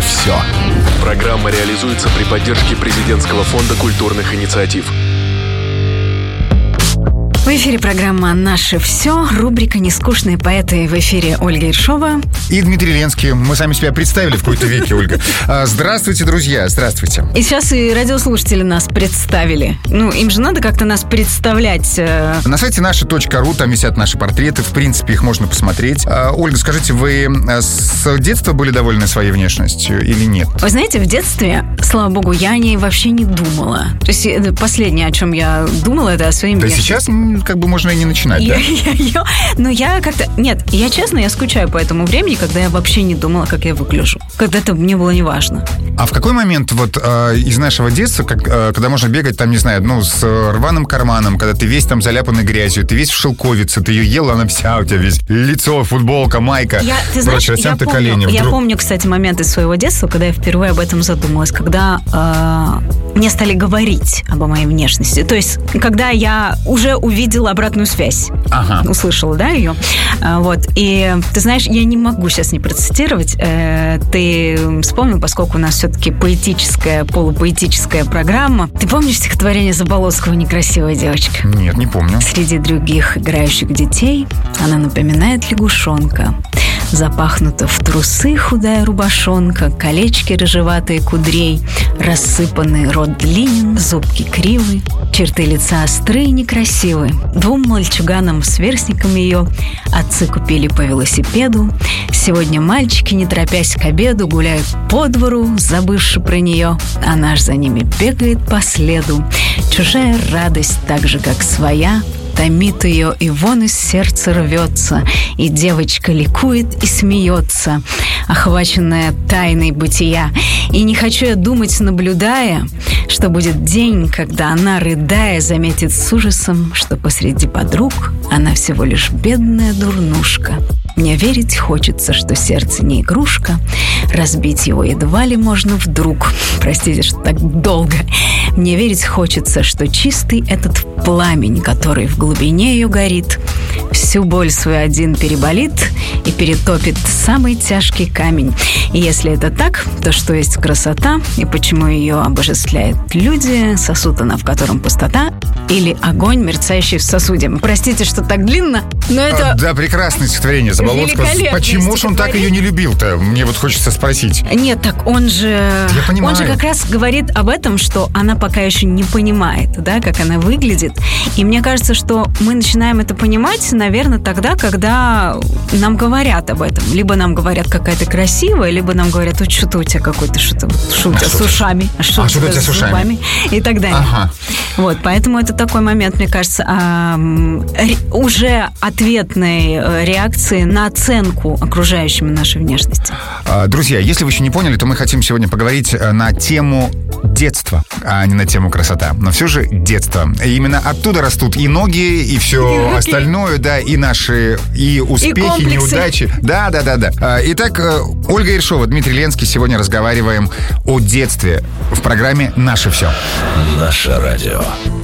все». Программа реализуется при поддержке президентского фонда культурных инициатив. В эфире программа «Наше все», рубрика «Нескучные поэты». В эфире Ольга Ершова и Дмитрий Ленский. Мы сами себя представили в какой-то веке, Ольга. Здравствуйте, друзья, здравствуйте. И сейчас и радиослушатели нас представили. Им же надо как-то нас представлять. На сайте naша.ru там висят наши портреты. В принципе, их можно посмотреть. Ольга, скажите, вы с детства были довольны своей внешностью или нет? Вы знаете, в детстве, слава богу, я о ней вообще не думала. То есть последнее, о чем я думала, это о своей внешности. Сейчас как бы можно и не начинать, да? Но я как-то... Нет, я честно, я скучаю по этому времени, когда я вообще не думала, как я выгляжу. Когда это мне было неважно. А в какой момент вот из нашего детства, когда можно бегать там, не знаю, с рваным карманом, когда ты весь там заляпанный грязью, ты весь в шелковице, ты ее ела, она вся у тебя весь лицо, футболка, майка, прочее, растянутые колени. Я помню, кстати, момент из своего детства, когда я впервые об этом задумалась, когда мне стали говорить обо моей внешности. То есть, когда я уже увидела обратную связь. Ага. Услышала, да, ее? Вот. И ты знаешь, я не могу сейчас не процитировать. Ты вспомнил, поскольку у нас все-таки поэтическая, полупоэтическая программа. Ты помнишь стихотворение Заболоцкого «Некрасивая девочка»? Нет, не помню. Среди других играющих детей она напоминает лягушонка. Запахнута в трусы худая рубашонка, колечки рыжеватые кудрей, рассыпанный рот длинен, зубки кривы, черты лица острые и некрасивы. Двум мальчуганам-сверстникам ее отцы купили по велосипеду. Сегодня мальчики, не торопясь к обеду, гуляют по двору, забывши про нее, а наш за ними бегает по следу. Чужая радость, так же, как своя, томит ее, и вон из сердца рвется, и девочка ликует и смеется, охваченная тайной бытия. И не хочу я думать, наблюдая, что будет день, когда она, рыдая, заметит с ужасом, что посреди подруг она всего лишь бедная дурнушка. Мне верить хочется, что сердце не игрушка, разбить его едва ли можно вдруг. Простите, что так долго. Мне верить хочется, что чистый этот пламень, который в глубине ее горит, всю боль свою один переболит и перетопит самый тяжкий камень. И если это так, то что есть красота и почему ее обожествляют люди, сосуд она, в котором пустота, или огонь, мерцающий в сосуде. Простите, что так длинно, но это... Да, прекрасное стихотворение Заболоцкого. Почему же он так ее не любил-то? Мне вот хочется спросить. Нет, так он же... Он же как раз говорит об этом, что она пока еще не понимает, да, как она выглядит. И мне кажется, что мы начинаем это понимать, наверное, тогда, когда нам говорят об этом. Либо нам говорят, какая ты красивая, либо нам говорят, вот что-то у тебя какой-то, что-то с ушами, а что у тебя с зубами и так далее. Ага. Вот, поэтому это такой момент, мне кажется, уже ответной реакции на оценку окружающим нашей внешности. Друзья, если вы еще не поняли, то мы хотим сегодня поговорить на тему детства, а не на тему красота. Но все же детство. И именно оттуда растут и ноги, и все остальное, да, и наши и успехи, и неудачи. Да. Итак, Ольга Ершова, Дмитрий Ленский. Сегодня разговариваем о детстве в программе «Наше все». Наше радио.